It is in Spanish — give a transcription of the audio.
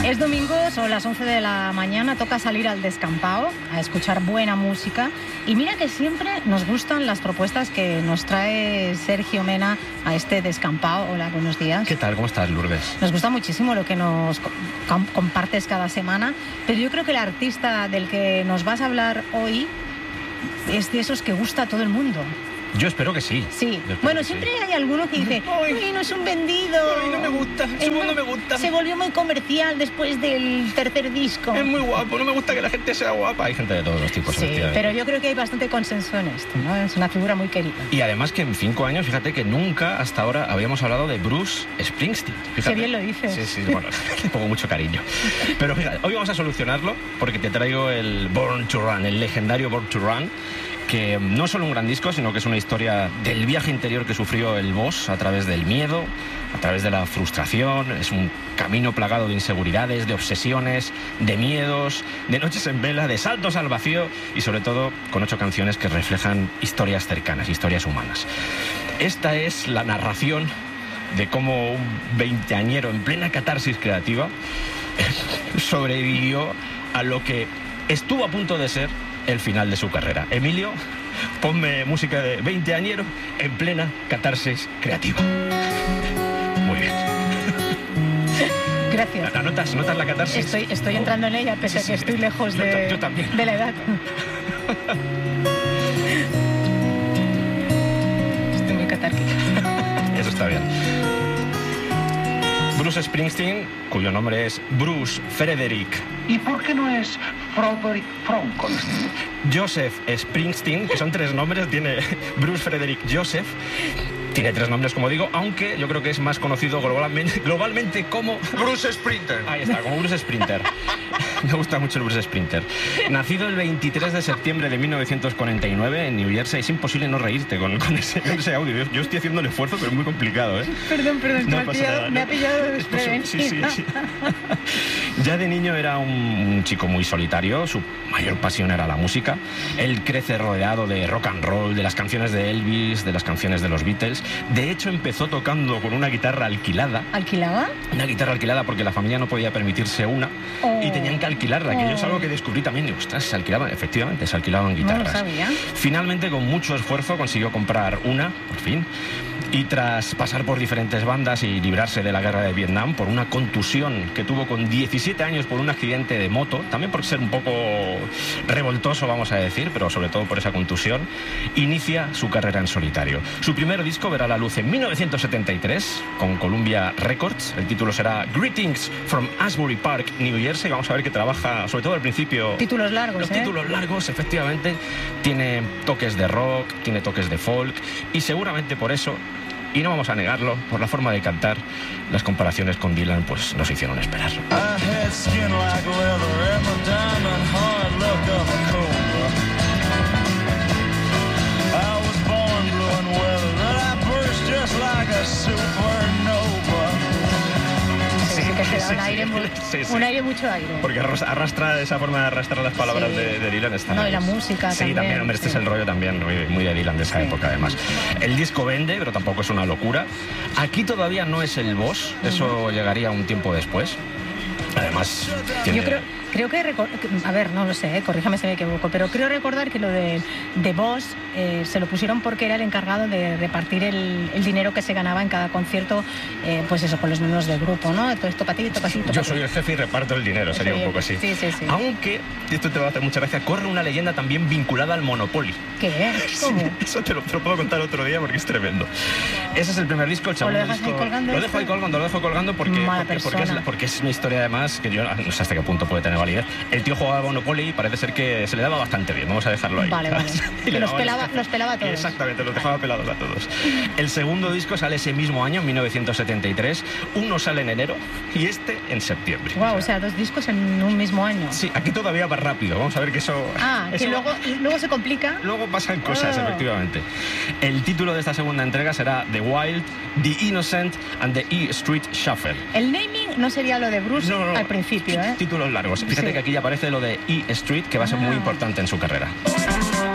Es domingo, son las 11 de la mañana, toca salir al descampado a escuchar buena música. Y mira que siempre nos gustan las propuestas que nos trae Sergio Mena a este descampado. Hola, buenos días. ¿Qué tal? ¿Cómo estás, Lourdes? Nos gusta muchísimo lo que nos compartes cada semana, pero yo creo que el artista del que nos vas a hablar hoy es de esos que gusta a todo el mundo. Yo espero que sí. Sí. Bueno, siempre hay alguno que dice, uy, no es un vendido. Ay, no me gusta, no me gusta. Se volvió muy comercial después del tercer disco. Es muy guapo, no me gusta que la gente sea guapa. Hay gente de todos los tipos, sí, pero yo creo que hay bastante consenso en esto, ¿no? Es una figura muy querida. Y además que en 5 años, fíjate que nunca hasta ahora habíamos hablado de Bruce Springsteen. Fíjate. Qué bien lo dices. Sí, bueno, le pongo mucho cariño. Pero fíjate, hoy vamos a solucionarlo porque te traigo el Born to Run, el legendario Born to Run, que no es solo un gran disco, sino que es una historia del viaje interior que sufrió el boss a través del miedo, a través de la frustración. Es un camino plagado de inseguridades, de obsesiones, de miedos, de noches en vela, de saltos al vacío y sobre todo con 8 canciones que reflejan historias cercanas, historias humanas. Esta es la narración de cómo un veinteañero en plena catarsis creativa sobrevivió a lo que estuvo a punto de ser el final de su carrera. Emilio, ponme música de veinteañero en plena catarsis creativa. Muy bien. Gracias. ¿Notas la catarsis? Estoy entrando en ella, pese a que estoy lejos yo también. De la edad. Estoy muy catárquica. Eso está bien. Bruce Springsteen, cuyo nombre es Bruce Frederick. ¿Y por qué no es Frederick Frankenstein? Joseph Springsteen, que son 3 nombres, tiene Bruce Frederick Joseph. Tiene 3 nombres, como digo, aunque yo creo que es más conocido globalmente como... Bruce Sprinter. Ahí está, como Bruce Sprinter. Me gusta mucho el Bruce Sprinter. Nacido el 23 de septiembre de 1949 en New Jersey. Es imposible no reírte con ese audio. Yo estoy haciendo el esfuerzo, pero es muy complicado, ¿eh? Perdón, no me ha pillado desprevenido. Sí. Ya de niño era un chico muy solitario. Su mayor pasión era la música. Él crece rodeado de rock and roll, de las canciones de Elvis, de las canciones de los Beatles. De hecho, empezó tocando con una guitarra alquilada. ¿Alquilada? Una guitarra alquilada porque la familia no podía permitirse una y tenían que alquilarla, que yo es algo que descubrí también. Digo, ostras, efectivamente, se alquilaban guitarras. No lo sabía. Finalmente, con mucho esfuerzo, consiguió comprar una, por fin. Y tras pasar por diferentes bandas y librarse de la guerra de Vietnam por una contusión que tuvo con 17 años por un accidente de moto, también por ser un poco revoltoso, vamos a decir, pero sobre todo por esa contusión, inicia su carrera en solitario. Su primer disco verá la luz en 1973 con Columbia Records. El título será Greetings from Asbury Park, New Jersey. Vamos a ver que trabaja, sobre todo al principio... Títulos largos, Los títulos largos, efectivamente. Tiene toques de rock, tiene toques de folk y seguramente por eso... Y no vamos a negarlo, por la forma de cantar, las comparaciones con Dylan pues nos hicieron esperar. Un aire, mucho aire. Porque arrastra esa forma de arrastrar las palabras de Dylan. Está no, y la música sí, también, hombre, este es el rollo también muy de Dylan de esa época, además. El disco vende, pero tampoco es una locura. Aquí todavía no es el boss, eso llegaría un tiempo después. Además, tiene... Yo creo que... A ver, no lo sé, corríjame si me equivoco, pero creo recordar que lo de Boss se lo pusieron porque era el encargado de repartir el dinero que se ganaba en cada concierto, pues eso, con los miembros del grupo, ¿no? Todo esto para ti, esto para ti. Yo soy el jefe y reparto el dinero, sería un poco así. Sí. Aunque, y esto te va a hacer mucha gracia, corre una leyenda también vinculada al Monopoly. ¿Qué? ¿Cómo? Sí, eso te lo puedo contar otro día porque es tremendo. Ese es el primer disco, el segundo disco... Lo dejo ahí colgando porque es una historia además que yo no sé hasta qué punto puede tener validez. El tío jugaba a Monopoly y parece ser que se le daba bastante bien, vamos a dejarlo ahí. Vale. Los pelaba a todos. Exactamente, los dejaba pelados a todos. El segundo disco sale ese mismo año, en 1973. Uno sale en enero y este en septiembre. Wow, o sea, 2 discos en un mismo año. Sí, aquí todavía va rápido. Vamos a ver que eso... que luego se complica. Luego pasan cosas, efectivamente. El título de esta segunda entrega será The Wild, The Innocent and The E Street Shuffle. El naming no sería lo de Bruce al principio, ¿eh? Títulos largos. Fíjate que aquí ya aparece lo de E Street, que va a ser muy importante en su carrera.